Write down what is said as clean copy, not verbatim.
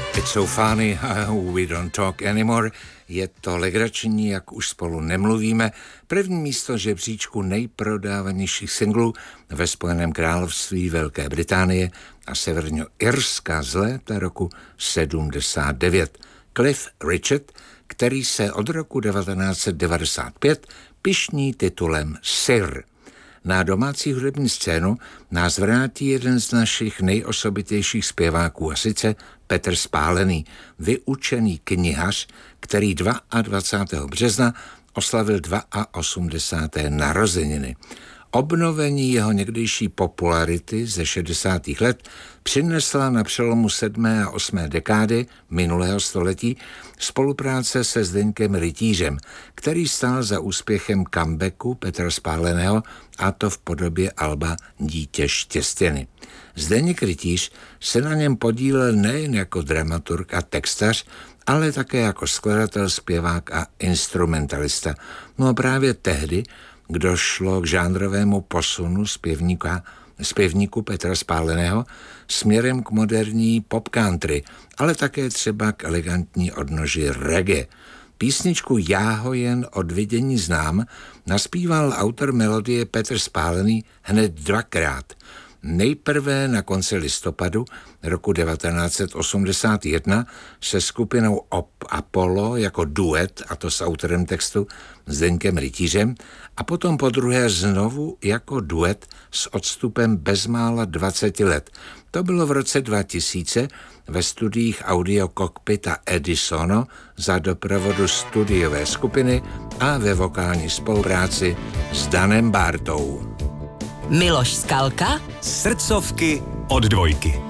It's so funny how we don't talk anymore. Je to legrační, jak už spolu nemluvíme. První místo žebříčku nejprodávanějších singlů ve Spojeném království Velké Británie a Severního-Irska z léta roku 79. Cliff Richard, který se od roku 1995 pyšní titulem Sir. Na domácí hudební scénu nás vrátí jeden z našich nejosobitějších zpěváků, a sice Petr Spálený, vyučený knihař, který 22. března oslavil 82. narozeniny. Obnovení jeho někdejší popularity ze 60. let přinesla na přelomu 7. a 8. dekády minulého století spolupráce se Zdeňkem Rytířem, který stál za úspěchem comebacku Petra Spáleného, a to v podobě alba Dítě štěstěny. Zdeněk Rytíř se na něm podílel nejen jako dramaturg a textař, ale také jako skladatel, zpěvák a instrumentalista. No a právě tehdy došlo k žánrovému posunu zpěvníku Petra Spáleného směrem k moderní pop country, ale také třeba k elegantní odnoži reggae. Písničku Já ho jen od vidění znám naspíval autor melodie Petr Spálený hned dvakrát. Nejprve na konci listopadu roku 1981 se skupinou Apollo jako duet, a to s autorem textu Zdeňkem Rytířem, a potom podruhé znovu jako duet s odstupem bezmála 20 let. To bylo v roce 2000 ve studiích Audio Cockpit a Edisono za doprovodu studiové skupiny a ve vokální spolupráci s Danem Bártou. Miloš Skalka. Srdcovky od Dvojky.